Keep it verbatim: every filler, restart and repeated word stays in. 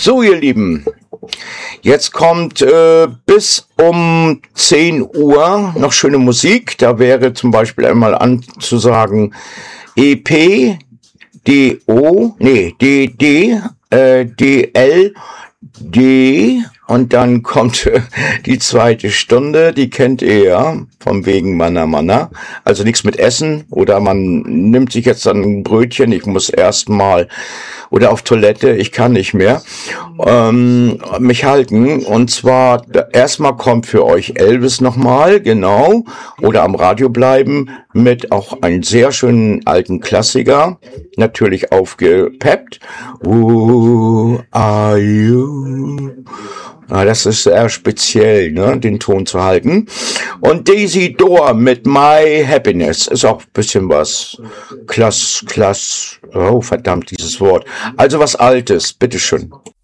So, ihr Lieben, jetzt kommt äh, bis um zehn Uhr noch schöne Musik. Da wäre zum Beispiel einmal anzusagen E P, D O, nee, D D, äh, D L, D und dann kommt äh, die zweite Stunde, die kennt ihr ja, vom wegen Manna Manna, also nichts mit Essen oder man nimmt sich jetzt dann ein Brötchen, ich muss erstmal oder auf Toilette, ich kann nicht mehr, ähm, mich halten und zwar erstmal kommt für euch Elvis nochmal, genau, oder am Radio bleiben mit auch einem sehr schönen alten Klassiker, natürlich aufgepeppt. Who are you? Ah, das ist sehr speziell, ne, den Ton zu halten. Und Daisy Door mit My Happiness ist auch ein bisschen was klass, klass, oh verdammt, dieses Wort. Also was Altes, bitteschön.